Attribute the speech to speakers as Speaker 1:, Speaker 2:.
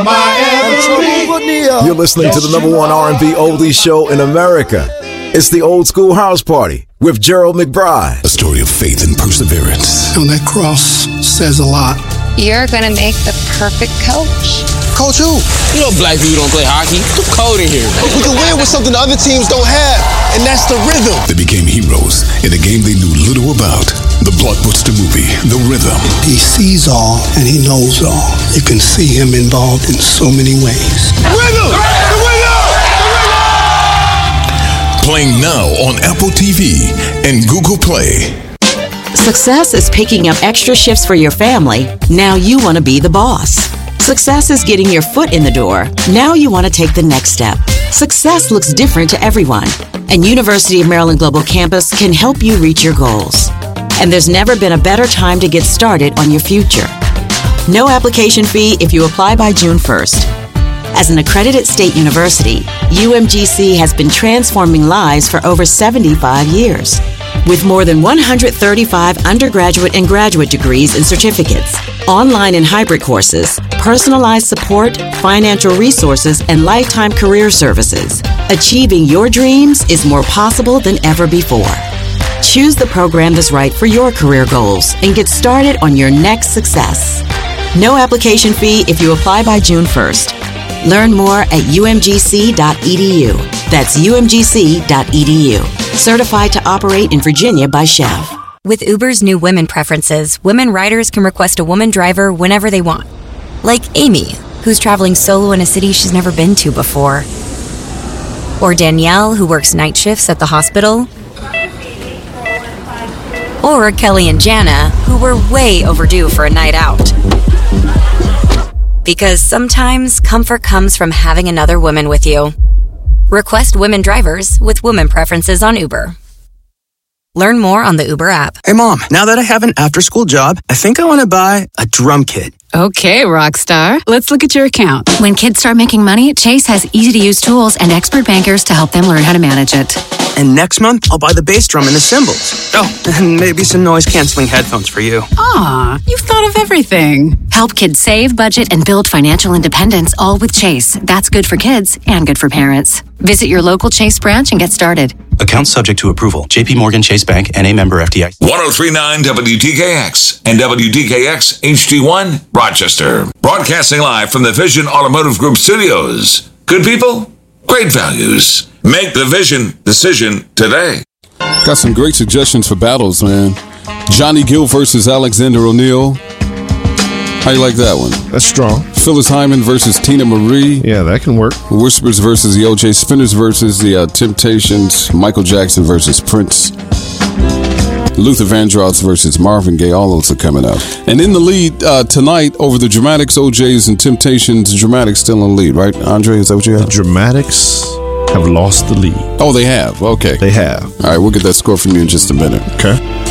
Speaker 1: You're listening to the number one R&B oldie show in America. It's the Old School House Party with Gerald McBride.
Speaker 2: A story of faith and perseverance.
Speaker 3: And that cross says a lot.
Speaker 4: You're going to make the perfect coach.
Speaker 5: Coach who?
Speaker 6: You know black people don't play hockey. It's cold in here.
Speaker 5: We can win with something the other teams don't have, and that's the rhythm.
Speaker 2: They became heroes in a game they knew little about. The blockbuster movie, The Rhythm.
Speaker 3: He sees all and he knows all. You can see him involved in so many ways.
Speaker 5: Rhythm! The rhythm!
Speaker 2: Playing now on Apple TV and Google Play.
Speaker 7: Success is picking up extra shifts for your family. Now you want to be the boss. Success is getting your foot in the door. Now you want to take the next step. Success looks different to everyone, and University of Maryland Global Campus can help you reach your goals. And there's never been a better time to get started on your future. No application fee if you apply by June 1st. As an accredited state university, UMGC has been transforming lives for over 75 years. With more than 135 undergraduate and graduate degrees and certificates, online and hybrid courses, personalized support, financial resources, and lifetime career services, achieving your dreams is more possible than ever before. Choose the program that's right for your career goals and get started on your next success. No application fee if you apply by June 1st. Learn more at umgc.edu. That's umgc.edu. Certified to operate in Virginia by Chev.
Speaker 8: With Uber's new women preferences, women riders can request a woman driver whenever they want. Like Amy, who's traveling solo in a city she's never been to before. Or Danielle, who works night shifts at the hospital. Or Kelly and Jana, who were way overdue for a night out. Because sometimes comfort comes from having another woman with you. Request women drivers with women preferences on Uber. Learn more on the Uber app.
Speaker 9: Hey, Mom, now that I have an after-school job, I think I want to buy a drum kit.
Speaker 10: Okay, Rockstar. Let's look at your account.
Speaker 11: When kids start making money, Chase has easy-to-use tools and expert bankers to help them learn how to manage it.
Speaker 9: And next month, I'll buy the bass drum and the cymbals. Oh, and maybe some noise-canceling headphones for you.
Speaker 10: Aw, you've thought of everything.
Speaker 11: Help kids save, budget, and build financial independence, all with Chase. That's good for kids and good for parents. Visit your local Chase branch and get started.
Speaker 12: Account subject to approval. J.P. Morgan Chase Bank, N.A. member FDIC.
Speaker 13: 103.9 WDKX and WDKX HD1 Rochester. Broadcasting live from the Vision Automotive Group studios. Good people, great values. Make the Vision decision today.
Speaker 14: Got some great suggestions for battles, man. Johnny Gill versus Alexander O'Neal. How you like that one?
Speaker 15: That's strong.
Speaker 14: Phyllis Hyman versus Tina Marie.
Speaker 15: Yeah, that can work.
Speaker 14: Whispers versus the O.J. Spinners versus the Temptations. Michael Jackson versus Prince. Luther Vandross versus Marvin Gaye. All those are coming up. And in the lead tonight over the Dramatics, OJs, and Temptations. Dramatics still in the lead, right, Andre? Is that what you have?
Speaker 15: The Dramatics have lost the lead.
Speaker 14: Oh, they have? Okay.
Speaker 15: They have.
Speaker 14: All right, we'll get that score from you in just a minute.
Speaker 15: Okay.